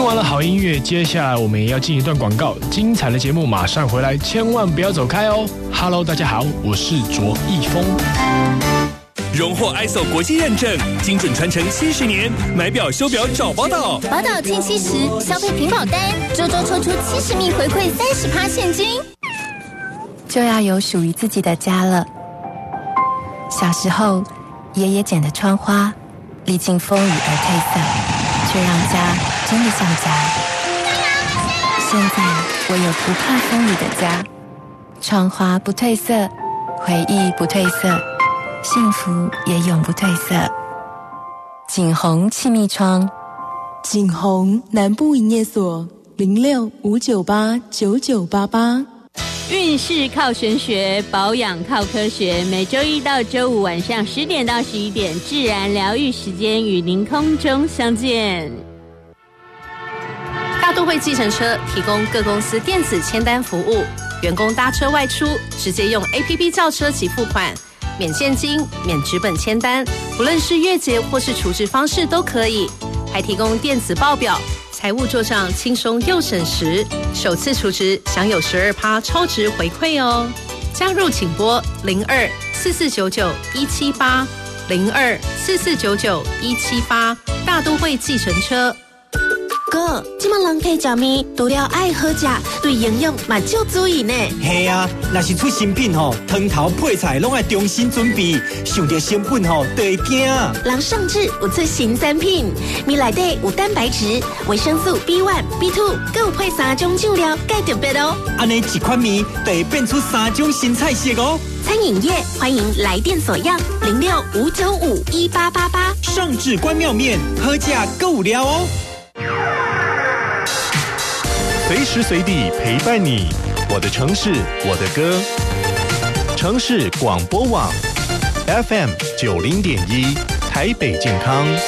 完了好音乐，接下来我们也要进一段广告，精彩的节目马上回来，千万不要走开哦。Hello， 大家好，我是卓一峰。 荣获 ISO 国际认证，精准传承70年，买表修表找宝岛。 宝岛近70消费屏保单，周周抽出70名回馈30%现金， 就要有属于自己的家了。小时候，爷爷剪的窗花，历经风雨而褪色，却让家真的像家。现在我有不怕风雨的家，窗花不褪色，回忆不褪色，幸福也永不褪色。景宏气密窗， 景宏南部营业所06-598-9988。 运势靠玄学，保养靠科学。每周一到周五晚上10点到11点，自然疗愈时间与您空中相见。 大都会计程车提供各公司电子签单服务，员工搭车外出直接用 APP 叫车及付款，免现金、免纸本签单，不论是月结或是储值方式都可以，还提供电子报表，财务做账轻松又省时，首次储值享有12%超值回馈哦。加入请拨02-4499-178 02-4499-178，大都会计程车。 哥，这么人客食面，除了爱好食，对营养嘛就注意呢。 嘿啊，若是出新品吼，汤头配菜拢爱重新准备，想到成本吼，就会惊。 人上次有出新产品，面内底有蛋白质、维生素 B1、B2， 更有配3种酱料，介特别哦。 安尼一款面就会变出3种新菜色哦。 餐饮业欢迎来电索样06-595-1888， 上至关庙面，喝价够了哦。 随时随地陪伴你，我的城市，我的歌。城市广播网 FM 90.1，台北健康。